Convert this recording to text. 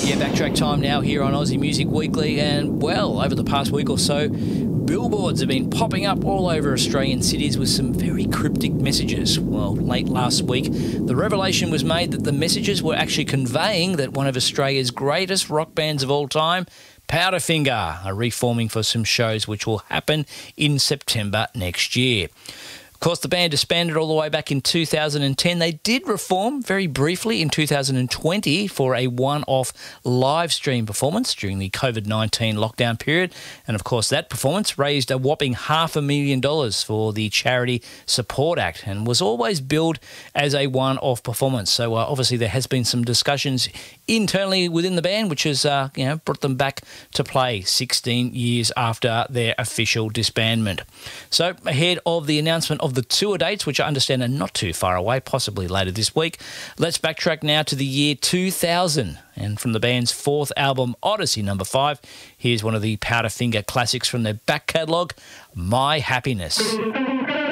Yeah, backtrack time now here on Aussie Music Weekly, and well, over the past week or so, billboards have been popping up all over Australian cities with some very cryptic messages. Well, late last week, the revelation was made that the messages were actually conveying that one of Australia's greatest rock bands of all time, Powderfinger, are reforming for some shows which will happen in September next year. Of course, the band disbanded all the way back in 2010. They did reform very briefly in 2020 for a one-off live stream performance during the COVID-19 lockdown period. And of course, that performance raised a whopping $500,000 for the Charity Support Act and was always billed as a one-off performance. So obviously there has been some discussions internally within the band, which has brought them back to play 16 years after their official disbandment. So ahead of the announcement of the tour dates, which I understand are not too far away, possibly later this week, let's backtrack now to the year 2000. And from the band's fourth album, Odyssey No. 5, here's one of the Powderfinger classics from their back catalogue, My Happiness.